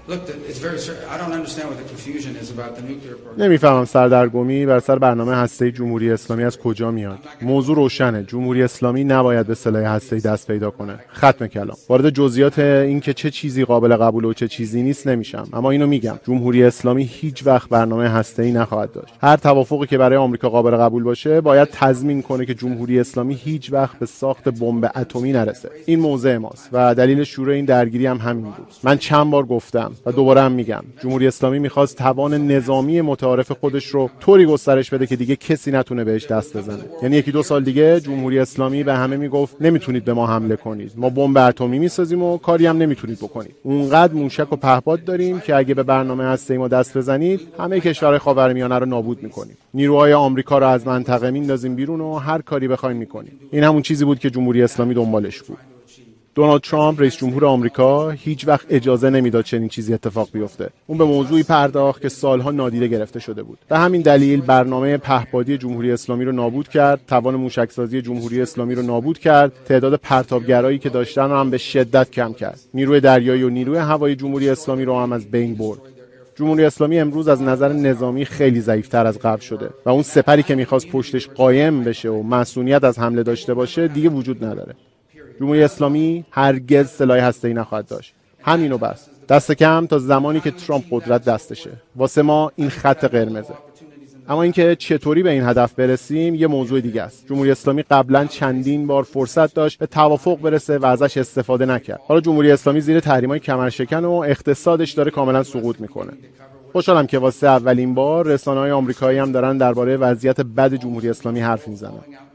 نمیفهمم سردرگمی بر سر برنامه هسته‌ای جمهوری اسلامی از کجا میاد. موضوع روشنه، جمهوری اسلامی نباید به سلاح هسته‌ای دست پیدا کنه. ختم کلام. وارد جزئیات این که چه چیزی قابل قبول و چه چیزی نیست نمیشم، اما اینو میگم، جمهوری اسلامی هیچ وقت برنامه هسته‌ای نخواهد داشت. هر توافقی که برای آمریکا قابل قبول باشه باید تضمین کنه که جمهوری اسلامی هیچ وقت به ساخت بمب اتمی نرسه. این موضع ماست و دلیل شروع این درگیری هم همین بود. من چند بار گفتم و دوباره هم میگم، جمهوری اسلامی میخواست توان نظامی متعارف خودش رو طوری گسترش بده که دیگه کسی نتونه بهش دست بزنه. یعنی 1-2 سال دیگه جمهوری اسلامی به همه میگفت نمیتونید به ما حمله کنید، ما بمب اتمی میسازیم و کاری هم نمیتونید بکنید. اونقدر موشک و پهپاد داریم که اگه به برنامه هسته‌ای ما دست بزنید همه کشورهای خاورمیانه رو نابود میکنیم. نیروهای آمریکا رو از منطقه میندازیم بیرون و هر کاری بخواید میکنیم. این همون چیزی بود که جمهوری اسلامی دنبالش بود. دونالد ترامپ رئیس جمهور آمریکا هیچ وقت اجازه نمیداد چنین چیزی اتفاق بیفته. اون به موضوعی پرداخت که سالها نادیده گرفته شده بود. به همین دلیل برنامه پهپادی جمهوری اسلامی رو نابود کرد، توان موشکسازی جمهوری اسلامی رو نابود کرد، تعداد پرتابگرایی که داشتن رو هم به شدت کم کرد. نیروی دریایی و نیروی هوایی جمهوری اسلامی رو هم از بین برد. جمهوری اسلامی امروز از نظر نظامی خیلی ضعیف‌تر از قبل شده و اون سپری که می‌خواست پشتش قایم بشه و مسئولیت از حمله داشته باشه دیگه وجود نداره. جمهوری اسلامی هرگز سلاح هسته‌ای نخواهد داشت. همینو بس. دست کم تا زمانی که ترامپ قدرت دستشه. واسه ما این خط قرمزه. اما اینکه چطوری به این هدف برسیم یه موضوع دیگه است. جمهوری اسلامی قبلا چندین بار فرصت داشت به توافق برسه و ازش استفاده نکرد. حالا جمهوری اسلامی زیر تحریم‌های کمرشکن و اقتصادش داره کاملا سقوط میکنه. خوشحالم که واسه اولین بار رسانه‌های آمریکایی هم دارن درباره وضعیت بد جمهوری اسلامی حرف میزنن.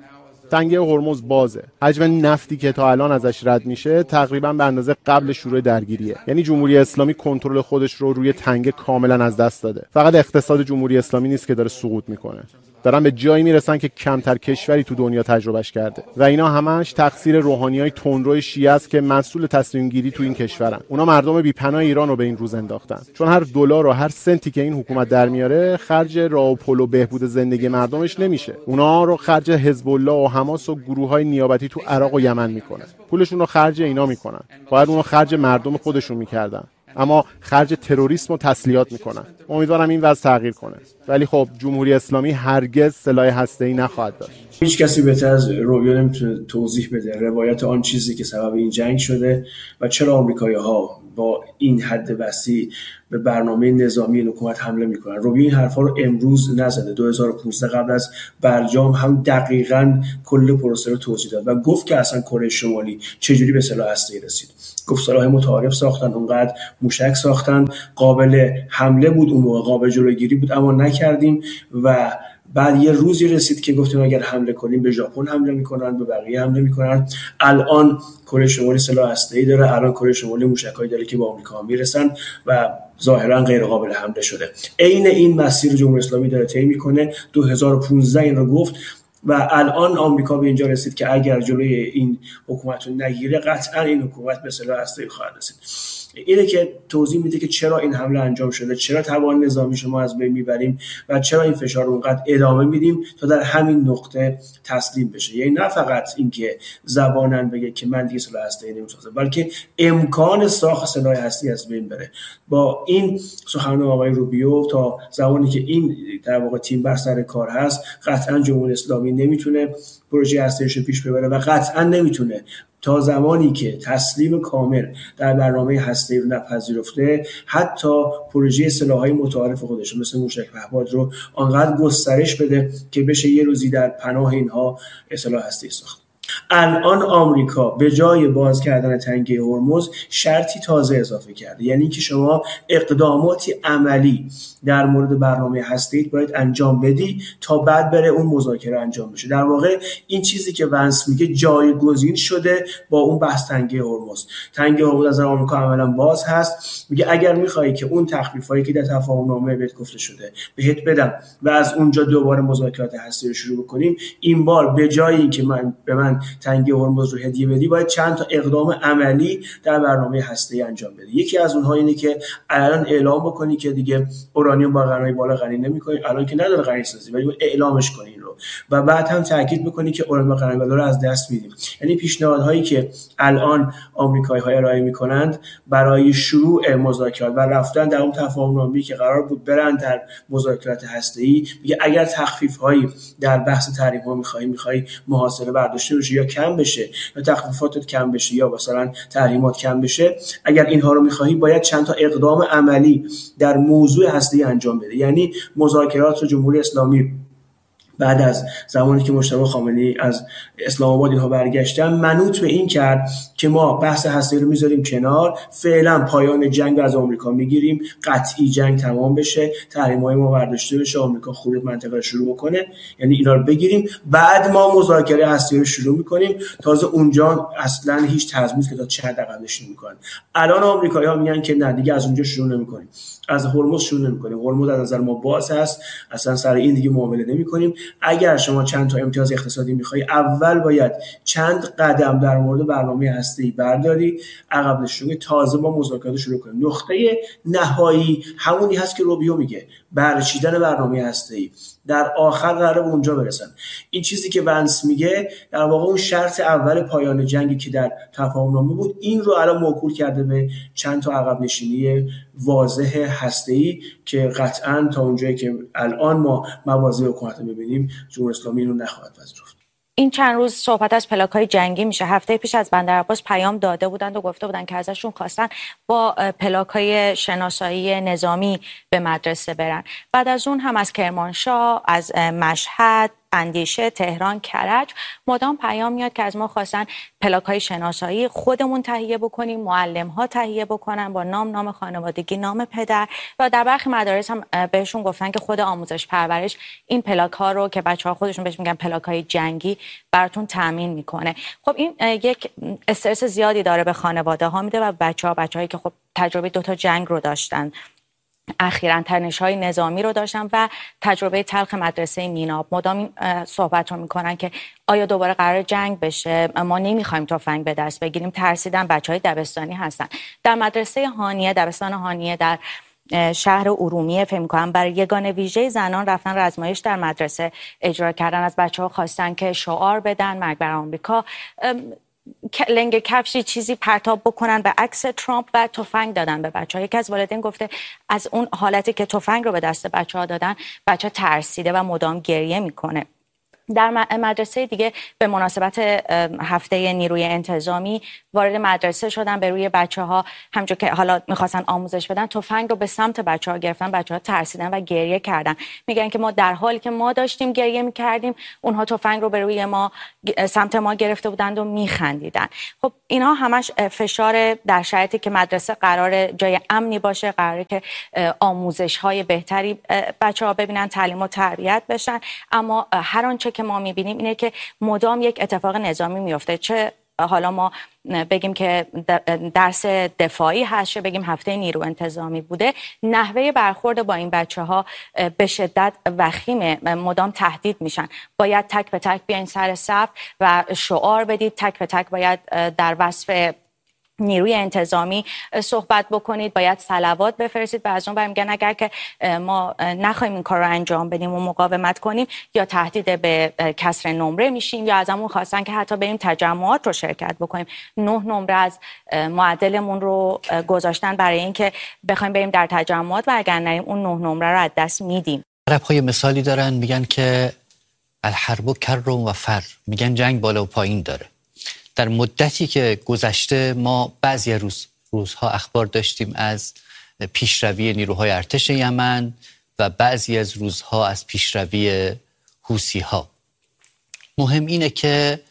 تنگه هرمز بازه. حجم نفتی که تا الان ازش رد میشه تقریبا به اندازه قبل شروع درگیریه. یعنی جمهوری اسلامی کنترل خودش رو روی تنگه کاملا از دست داده. فقط اقتصاد جمهوری اسلامی نیست که داره سقوط میکنه. دارن به جایی میرسن که کمتر کشوری تو دنیا تجربهش کرده و اینا همش تقصیر روحانیای تندرو شیعه است که مسئول تصمیم گیری تو این کشورن. اونا مردم بی‌پناه ایران رو به این روز انداختن، چون هر دلار و هر سنتی که این حکومت در میاره خرج راه و پل و بهبود زندگی مردمش نمیشه. اونا رو خرج حزب الله و حماس و گروه‌های نیابتی تو عراق و یمن میکنه. پولشون رو خرج اینا میکنن. باید اونو خرج مردم خودشون میکردن، اما خرج تروریسم و تسلیحات میکنن. امیدوارم این وضع تغییر کنه. ولی خب جمهوری اسلامی هرگز سلاح هسته‌ای نخواهد داشت. هیچ کسی بهتر از روبیو نمیتونه توضیح بده روایت آن چیزی که سبب این جنگ شده و چرا آمریکایی‌ها با این حد وسیع به برنامه نظامی حکومت حمله میکنن. روبیو این حرفا رو امروز نزده. 2015 قبل از برجام هم دقیقاً کل پروسه رو توضیح داد و گفت که اصلا کره شمالی چجوری به سلاح هسته‌ای رسید. گفت سلاح متعارف ساختن، اونقدر موشک ساختن، قابل حمله بود اون موقع، قابل جلوگیری بود، اما نکردیم و بعد یه روزی رسید که گفتیم اگر حمله کنیم به ژاپن حمله میکنن، به بقیه حمله میکنن. الان کره شمالی سلاح هسته‌ای داره، الان کره شمالی موشکایی داره که به آمریکا میرسن و ظاهرا غیر قابل حمله شده. عین این مسیر جمهوری اسلامی داره طی میکنه. 2015 این رو گفت و الان آمریکا به اینجا رسید که اگر جلوی این حکومت رو نگیره قطعا این حکومت به سلاح هسته‌ای خواهد رسید. اینه که توضیح میده که چرا این حمله انجام شده، چرا توان نظامی شما از بین میبریم و چرا این فشار رو اونقدر ادامه میدیم تا در همین نقطه تسلیم بشه. یعنی نه فقط اینکه زبانن بگه که من دیگه سلاح هسته‌ای نمیسازم، بلکه امکان ساخت سلاح هسته‌ای از بین بره. با این سخنان آقای روبیو تا زمانی که این در واقع تیم بر سر کار هست قطعا جمهوری اسلامی نمیتونه پروژه هسته‌ایش رو پیش ببره و قطعا نمیتونه تا زمانی که تسلیم کامل در برنامه هسته‌ای رو نپذیرفته حتی پروژه سلاح‌های متعارف خودش مثل موشک پهپاد رو آنقدر گسترش بده که بشه یه روزی در پناه اینها سلاح هسته‌ای ساخت. الان آمریکا به جای باز کردن تنگه هرمز شرطی تازه اضافه کرده، یعنی که شما اقداماتی عملی در مورد برنامه هسته‌ای باید انجام بدی تا بعد بره اون مذاکره انجام بشه. در واقع این چیزی که ونس میگه جایگزین شده با اون بحث تنگه هرمز. تنگه هرمز از آمریکا عملاً باز هست، میگه اگر میخوای که اون تخفیفایی که در تفاهم‌نامه بهت گفته شده بهت بدم و از اونجا دوباره مذاکرات هسته‌ای رو شروع بکنیم، این بار به جای اینکه به من من تنگه هرمز رو هدیه بدی، باید چند تا اقدام عملی در برنامه هسته‌ای انجام بدی. یکی از اونها اینه که الان اعلام بکنی که دیگه اورانیوم با قنای بالا غنی نمی‌کنی، الان که نداره غنی سازی، ولی اعلامش کنی این رو، و بعد هم تاکید بکنی که اورانیوم با قنای بالا رو از دست میدیم. یعنی پیشنهادهایی که الان آمریکایی‌ها ارائه می‌کنند برای شروع مذاکرات و رفتن در اون تفاهم‌نامه‌ای که قرار بود برن در مذاکرات هسته‌ای، میگه اگر تخفیف‌هایی در بحث تحریم‌ها می‌خوای محاصره برداشته بشه یا کم بشه یا تخفیفات کم بشه یا مثلا تحریمات کم بشه، اگر اینها رو می‌خواهی باید چند تا اقدام عملی در موضوع هسته‌ای انجام بده. یعنی مذاکرات جمهوری اسلامی بعد از زمانی که مجتبی خامنه‌ای از اسلام آباد اینها برگشتن منوط به این کرد که ما بحث هسته‌ای رو میذاریم کنار، فعلا پایان جنگ از آمریکا میگیریم، قطعی جنگ تمام بشه، تحریم‌های ما برداشته بشه، آمریکا خروج منطقه رو شروع بکنه، یعنی اینا رو بگیریم، بعد ما مذاکره هسته‌ای رو شروع میکنیم. تازه اونجا اصلا هیچ تضمینی که تا چه حد عقب نشینی میکنن. الان آمریکایی‌ها میگن که نه دیگه از اونجا شروع نمیکنیم، از هرمز شروع نمی‌کنیم، هرمز از نظر ما باز هست، اصلا سر این دیگه معامله نمی‌کنیم. اگر شما چند تا امتیاز اقتصادی می‌خوای، اول باید چند قدم در مورد برنامه هسته‌ای برداری، عقب نشونی، تازه ما مذاکرات شروع کنیم. نقطه نهایی همونی هست که روبیو میگه، برچیدن برنامه هسته‌ای. در آخر قراره به اونجا برسن. این چیزی که ونس میگه در واقع اون شرط اول پایان جنگی که در تفاهم‌نامه بود، این رو الان موکول کرده به چند تا عقب نشینی واضح هسته‌ای که قطعاً تا اونجایی که الان ما مواضع حکومت رو می‌بینیم جمهوری اسلامی رو نخواهد پذیرفت. این چند روز صحبت از پلاک‌های جنگی میشه. هفته پیش از بندرعباس پیام داده بودند و گفته بودند که ازشون خواستن با پلاک‌های شناسایی نظامی به مدرسه برن. بعد از اون هم از کرمانشاه، از مشهد، اندیشه، تهران، کرج مدام پیام میاد که از ما خواستن پلاک‌های شناسایی خودمون تهیه بکنیم، معلم‌ها تهیه بکنن با نام خانوادگی، نام پدر، و در برخی مدارس هم بهشون گفتن که خود آموزش پرورش این پلاک‌ها رو که بچه‌ها خودشون بهش میگن پلاک‌های جنگی براتون تامین میکنه. خب این یک استرس زیادی داره به خانواده‌ها میده و بچه‌هایی که خب تجربه 2 تا جنگ رو داشتن، اخیراً تنش‌های نظامی رو داشتن و تجربه تلخ مدرسه میناب، مدام این صحبت رو میکنن که آیا دوباره قرار جنگ بشه، ما نمیخوایم تفنگ به دست بگیریم، ترسیدن. بچهای دبستانی هستن. در مدرسه هانیه، دبستان هانیه در شهر ارومیه فکر می‌کنم برای یگانه ویژه زنان رفتن رزمایش در مدرسه اجرا کردن. از بچه‌ها خواستن که شعار بدن، مرگ بر آمریکا، لنگ کفشی چیزی پرتاب بکنن به عکس ترامپ و تفنگ دادن به بچه‌ها. یکی از والدین گفته از اون حالتی که تفنگ رو به دست بچه‌ها دادن، بچه ترسیده و مدام گریه میکنه. در مدرسه دیگه به مناسبت هفته نیروی انتظامی وارد مدرسه شدن، به روی بچه‌ها همونجور که حالا می‌خواستن آموزش بدن تفنگ رو به سمت بچه‌ها گرفتن، بچه‌ها ترسیدن و گریه کردن. میگن که ما در حالی که ما داشتیم گریه می‌کردیم، اونها تفنگ رو به روی ما سمت ما گرفته بودند و می‌خندیدن. خب اینها همش فشار در شرایطی که مدرسه قرار جای امنی باشه، قراره که آموزش‌های بهتری بچه‌ها ببینن، تعلیم و تربیت بشن، اما هر آنچه که ما می‌بینیم اینه که مدام یک اتفاق نظامی میفته. چه حالا ما بگیم که درس دفاعی هست، چه بگیم هفته نیرو انتظامی بوده، نحوه برخورد با این بچه‌ها به شدت وخیمه، مدام تهدید میشن. باید تک به تک بیاین سر صف و شعار بدید، تک به تک باید در وصف نیروی انتظامی صحبت بکنید، باید صلوات بفرستید. و از اون میگن اگر که ما نخوایم این کار رو انجام بدیم و مقاومت کنیم، یا تهدید به کسر نمره میشیم، یا ازمون خواستن که حتی بریم تجمعات رو شرکت بکنیم. 9 نمره از معدلمون رو گذاشتن برای اینکه بخوایم بریم در تجمعات و اگر نریم اون 9 نمره رو از دست میدیم. عرب‌ها یه مثالی دارن، میگن که الحرب کر و فر، میگن جنگ بالا و پایین داره. در مدتی که گذشته ما بعضی روزها اخبار داشتیم از پیشروی نیروهای ارتش یمن و بعضی از روزها از پیشروی حوثی‌ها. مهم اینه که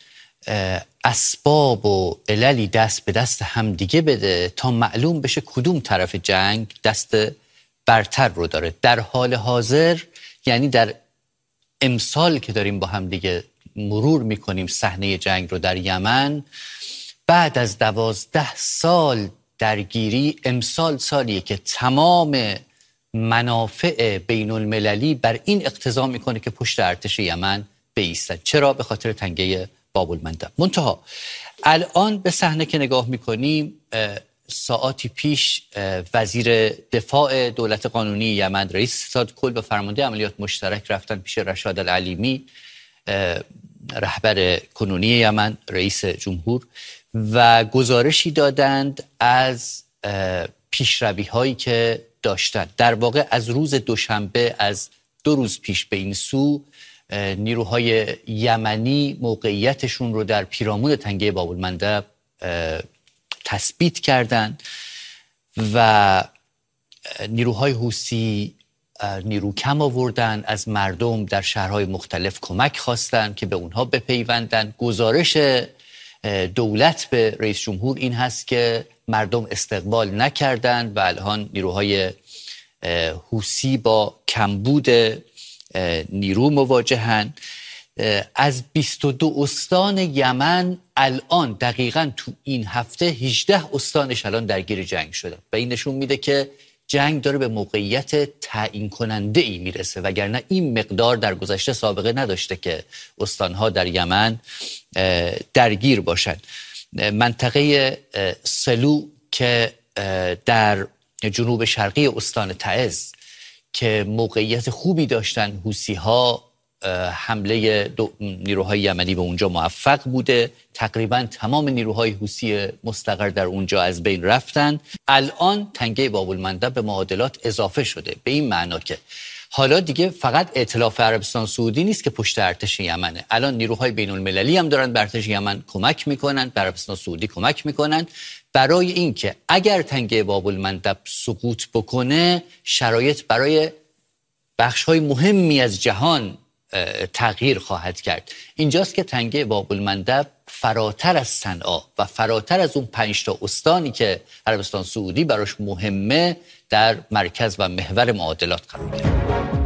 اسباب و عللی دست به دست هم دیگه بده تا معلوم بشه کدوم طرف جنگ دست برتر رو داره. در حال حاضر، یعنی در امسال که داریم با هم دیگه مرور میکنیم صحنه جنگ رو در یمن، بعد از 12 سال درگیری، امسال سالیه که تمام منافع بین المللی بر این اقتضا میکنه که پشت ارتش یمن بایستن. چرا؟ به خاطر تنگه باب المندب. منتها الان به صحنه که نگاه میکنیم، ساعاتی پیش وزیر دفاع دولت قانونی یمن، رئیس ستاد کل و فرمانده عملیات مشترک رفتن پیش رشاد العلیمی، رهبر کنونی یمن، رئیس جمهور، و گزارشی دادند از پیشروی هایی که داشتند. در واقع از روز دوشنبه، از 2 روز پیش به این سو، نیروهای یمنی موقعیتشون رو در پیرامون تنگه باب المندب تثبیت کردند و نیروهای حوثی نیرو کم آوردن، از مردم در شهرهای مختلف کمک خواستن که به اونها بپیوندن. گزارش دولت به رئیس جمهور این هست که مردم استقبال نکردند و الان نیروهای حوثی با کمبود نیرو مواجهن. از 22 استان یمن الان دقیقاً تو این هفته 18 استانش الان درگیر جنگ شده و این نشون میده که جنگ داره به موقعیت تعیین کننده ای میرسه، وگرنه این مقدار در گذشته سابقه نداشته که استانها در یمن درگیر باشند. منطقه سلو که در جنوب شرقی استان تعز که موقعیت خوبی داشتن، حوثی‌ها حمله نیروهای یمنی به اونجا موفق بوده، تقریبا تمام نیروهای حوثی مستقر در اونجا از بین رفتن. الان تنگه باب المندب به معادلات اضافه شده، به این معنا که حالا دیگه فقط ائتلاف عربستان سعودی نیست که پشت ارتش یمنه، الان نیروهای بین المللی هم دارن به ارتش یمن کمک میکنن، به عربستان سعودی کمک میکنن برای اینکه اگر تنگه باب المندب سقوط بکنه، شرایط برای بخش‌های مهمی از جهان تغییر خواهد کرد. اینجاست که تنگه باب المندب فراتر از صنعا و فراتر از اون 5 تا استانی که عربستان سعودی براش مهمه در مرکز و محور معادلات قرار گرفت.